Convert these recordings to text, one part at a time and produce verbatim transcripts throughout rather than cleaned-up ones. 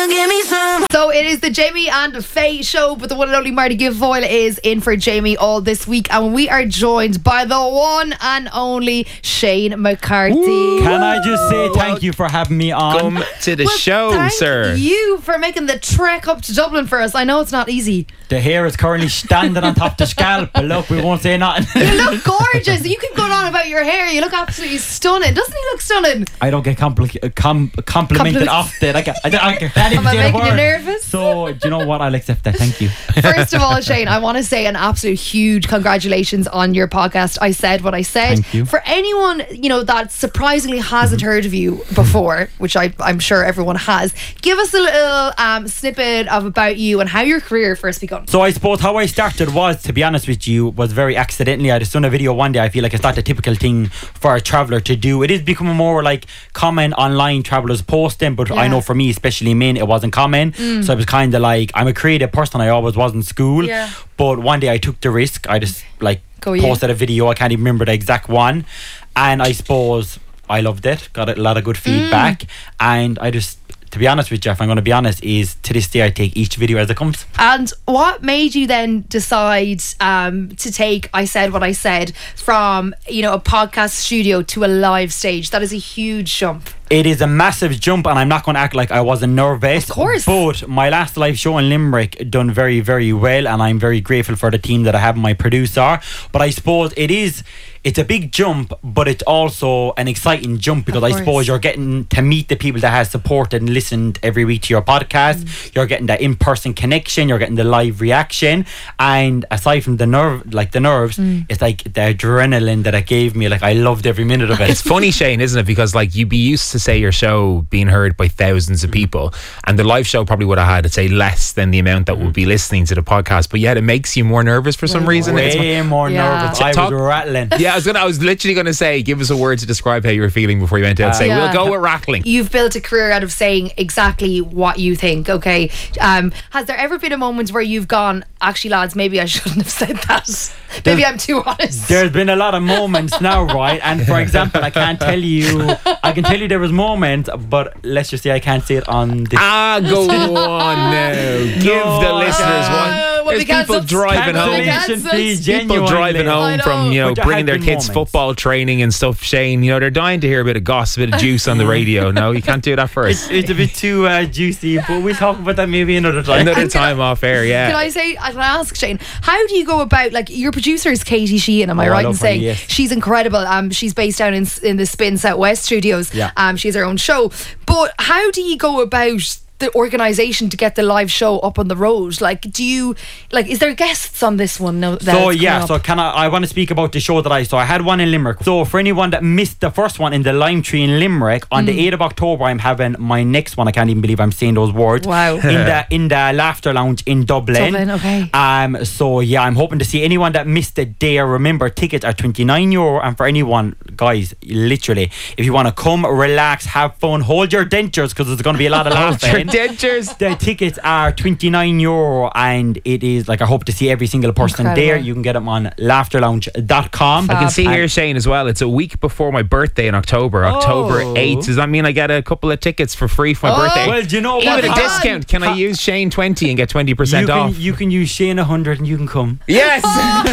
you give me some? So it is the Jamie and Faye show, but the one and only Marty Guilfoyle is in for Jamie all this week, and we are joined by the one and only Shane McCarthy. Ooh. Can I just say thank you for having me on? Come to the well, show, thank sir. you for making the trek up to Dublin for us. I know it's not easy. The hair is currently standing on top of the scalp, but look, we won't say nothing. You look gorgeous. You can go on about your hair. You look absolutely stunning. Doesn't he look stunning? I don't get compli- com- complimented often. I, get, I, I can't even Am I say the making word. you nervous? So, do you know what? I'll accept that. Thank you. First of all, Shane, I want to say an absolute huge congratulations on your podcast. I said what I said. Thank you. For anyone, you know, that surprisingly hasn't heard of you before, which I, I'm sure everyone has, give us a little um, snippet of about you and how your career first begun. So I suppose how I started was, to be honest with you, was very accidentally. I just done a video one day. I feel like it's not the typical thing for a traveller to do. It is becoming more like common online travellers posting, but Yeah. I know for me, especially men, it wasn't common. Mm. So it was kind of like, I'm a creative person. I always was in school. Yeah. But one day I took the risk. I just like Go you. posted a video. I can't even remember the exact one. And I suppose I loved it. Got a lot of good feedback. Mm. And I just, to be honest with Jeff, I'm going to be honest, is to this day I take each video as it comes. And what made you then decide um, to take I Said What I Said from, you know, a podcast studio to a live stage? That is a huge jump. It is a massive jump, and I'm not going to act like I wasn't nervous. Of course. But my last live show in Limerick done very, very well, and I'm very grateful for the team that I have, my producer. But I suppose it is, it's a big jump, but it's also an exciting jump because I suppose you're getting to meet the people that have supported and listened every week to your podcast. Mm. You're getting that in-person connection. You're getting the live reaction, and aside from the nerve, like the nerves, mm. it's like the adrenaline that it gave me. Like I loved every minute of it. It's funny, Shane, isn't it? Because like you'd be used to say your show being heard by thousands of people, and the live show probably would have had, I'd say, less than the amount that would be listening to the podcast. But yet it makes you more nervous for some reason. Way It's more Yeah. nervous. I Talk- was rattling. Yeah, I was gonna. I was literally gonna say, give us a word to describe how you were feeling before you went out. Uh, say, Yeah. we'll go with rattling. You've built a career out of saying exactly what you think, okay? Um, has there ever been a moment where you've gone, actually, lads, maybe I shouldn't have said that? Maybe There's- I'm too honest. There's been a lot of moments now, right? And for example, I can't tell you, I can tell you there was moments, but let's just say I can't say it on this. Ah, go on now. Give No, the listeners uh, one. well, There's we can't people sub- driving cancel, home. we can't Cancellation fee, sub- People genuinely. driving I home know. from, you know, But there bringing have their been kids' moments. football training and stuff, Shane. You know, they're dying to hear a bit of gossip, a bit of juice on the radio. No, you can't do that first. It's a bit too uh, juicy, but we'll talk about that maybe another time. Another And can time off air, yeah. Can I say, can I ask Shane, how do you go about, like, your producer is Katie Sheehan, am I Oh, I right in love her, saying? yes. She's incredible. Um, she's based down in in the Spin Southwest Studios. Yeah. Um, she has her own show. But how do you go about the organisation to get the live show up on the road? Like, do you, like, is there guests on this one? No, that So it's yeah, coming so up? can I I want to speak about the show that I saw. I had one in Limerick. So for anyone that missed the first one in the Lime Tree in Limerick, on Mm. the eighth of October I'm having my next one. I can't even believe I'm saying those words. Wow. In the in the Laughter Lounge in Dublin. Dublin, okay. Um so yeah, I'm hoping to see anyone that missed it there. Remember, tickets are twenty-nine euro, and for anyone, guys, literally, if you want to come, relax, have fun, hold your dentures because there's going to be a lot of Hold your laughing. dentures. The tickets are twenty-nine euro, and it is like, I hope to see every single person Incredible. there. You can get them on laughter lounge dot com. I can see And- here, Shane, as well. It's a week before my birthday in October, October Oh. eighth. Does that mean I get a couple of tickets for free for my Oh. birthday? Well, do you know Even what? a Come on. discount. Can I use Shane twenty and get twenty You percent can, off? you can use Shane one hundred and you can come. Yes!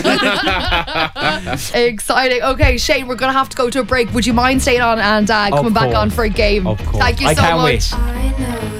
Exciting. Okay, Shane, we're going to have to go to a break. Would you mind staying on and uh, coming back course. on for a game? Of course. Thank you I so can't much. wait. I know